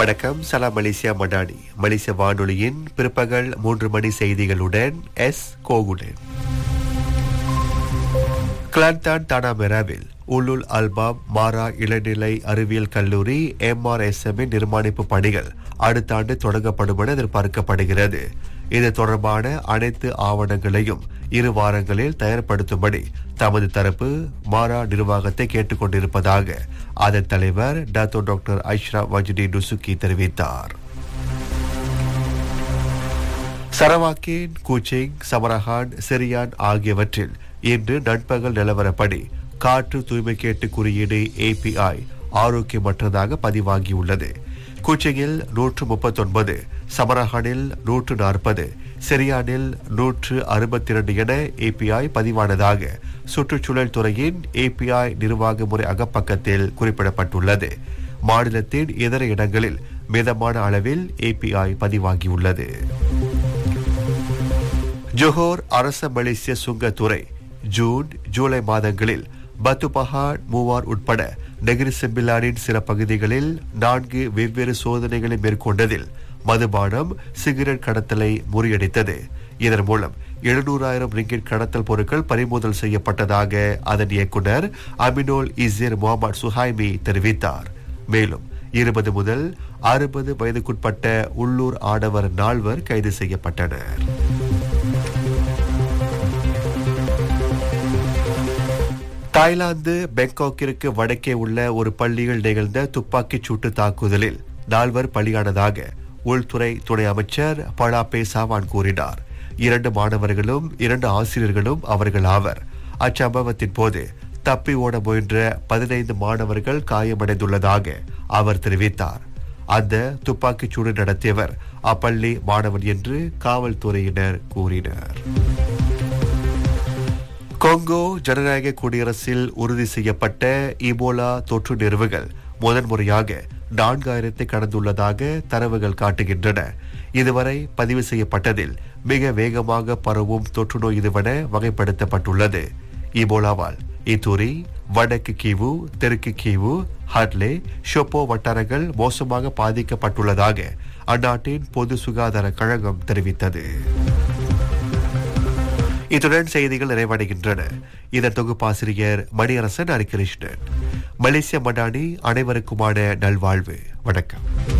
வணக்கம். சலாம் மலேசியா மடானி. மலேசிய வானொலியின் பிற்பகல் 3 மணி செய்திகளுடன் எஸ் கோகுடன். கிளாந்தான் தானா மெராவில் உலுல் அல்பாம் மாரா இளநிலை அறிவியல் கல்லூரி MRSM நிர்மாணிப்பு பணிகள் அடுத்த ஆண்டு தொடங்கப்படும் என எதிர்பார்க்கப்படுகிறது. இது தொடர்பான அனைத்து ஆவணங்களையும் 2 வாரங்களில் தயார்படுத்தும்படி தமது தரப்பு மாரா நிர்வாகத்தை கேட்டுக் கொண்டிருப்பதாக அதன் தலைவர் டாக்டர் ஐஷ்ரா வஜ்டி டுசுக்கி தெரிவித்தார். சரவாக்கின் கூச்சிங், சமரஹான், சிரியான் ஆகியவற்றில் இன்று நண்பகல் நிலவரப்படி காற்று தூய்மை கேட்டு குறியீடு API ஆரோக்கியமற்றதாக பதிவாகியுள்ளது. கூச்சிங்கில் 139, சமரஹானில் 140, சிரியானில் 162 என API பதிவானதாக சுற்றுச்சூழல் துறையின் API நிர்வாக முறை அகப்பக்கத்தில் குறிப்பிடப்பட்டுள்ளது. மாநிலத்தின் இதர இடங்களில் மிதமான அளவில் API பதிவாகியுள்ளது. ஜோஹோர் அரச மலேசிய சுங்கத்துறை ஜூன், ஜூலை மாதங்களில் பத்துபஹான், மூவார் உட்பட நெகிரி செம்பிலானின் சில பகுதிகளில் 4 வெவ்வேறு சோதனைகளை மேற்கொண்டதில் மதுபானம், சிகரெட் கடத்தலை முறியடித்தது. இதன் மூலம் 700,000 ரிங்கிட் கடத்தல் பொருட்கள் பறிமுதல் செய்யப்பட்டதாக அதன் இயக்குனர் அமினோல் இசேர் முகமது சுஹைமி தெரிவித்தார். மேலும் 20 முதல் 60 வயதுக்குட்பட்ட உள்ளூர் ஆடவர் 4 கைது செய்யப்பட்டனர். தாய்லாந்து பெங்காக்கிற்கு வடக்கே உள்ள ஒரு பள்ளியில் நிகழ்ந்த துப்பாக்கிச் சூட்டு தாக்குதலில் 4 பலியானதாக உள்துறை துணை அமைச்சர் பலாபே சாவான் கூறினார். 2 மாணவர்களும் 2 ஆசிரியர்களும் அவர்கள் ஆவர். அச்சம்பவத்தின் போது தப்பி ஓட முயன்ற 15 மாணவர்கள் காயமடைந்துள்ளதாக அவர் தெரிவித்தார். அந்த துப்பாக்கிச் சூடு நடத்தியவர் அப்பள்ளி மாணவன் என்று காவல்துறையினர் கூறினர். கொங்கோ ஜனநாயக குடியரசில் உறுதி செய்யப்பட்ட இபோலா தொற்று நிறுவுகள் முதன்முறையாக 4,000 கடந்துள்ளதாக தரவுகள் காட்டுகின்றன. இதுவரை பதிவு செய்யப்பட்டதில் மிக வேகமாக பரவும் தொற்று நோய் இதுவென வகைப்படுத்தப்பட்டுள்ளது. இபோலாவால் இத்துரி, வடக்கு கீவு, தெற்கு கீவு, ஹட்லே, ஷோப்போ வட்டாரங்கள் மோசமாக பாதிக்கப்பட்டுள்ளதாக அந்நாட்டின் பொது சுகாதார கழகம் தெரிவித்தது. இத்துடன் செய்திகள் நிறைவடைகின்றன. இதன் தொகுப்பாசிரியர் மணியரசன் ஹரிகிருஷ்ணன். மலேசிய மடானி அனைவருக்குமான நல்வாழ்வு. வணக்கம்.